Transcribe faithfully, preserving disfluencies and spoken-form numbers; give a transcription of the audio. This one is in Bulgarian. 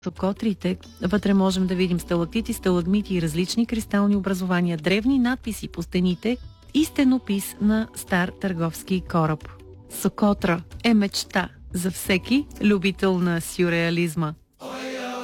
Сокотрите. Вътре можем да видим сталактити, сталагмити и различни кристални образования, древни надписи по стените и стенопис на стар търговски кораб. Сокотра е мечта за всеки любител на сюрреализма.